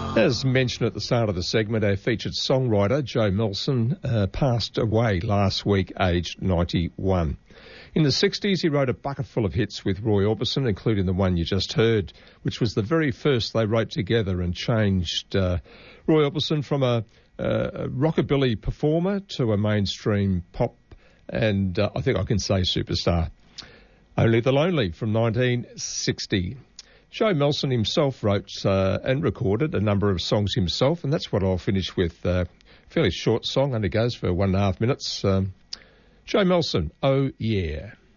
As mentioned at the start of the segment, our featured songwriter, Joe Melson, passed away last week, aged 91. In the 60s, he wrote a bucket full of hits with Roy Orbison, including the one you just heard, which was the very first they wrote together and changed Roy Orbison from a rockabilly performer to a mainstream pop and I think I can say superstar. Only the Lonely from 1960. Joe Melson himself wrote and recorded a number of songs himself, and that's what I'll finish with. Fairly short song, only goes for 1.5 minutes. Joe Melson, Oh Yeah.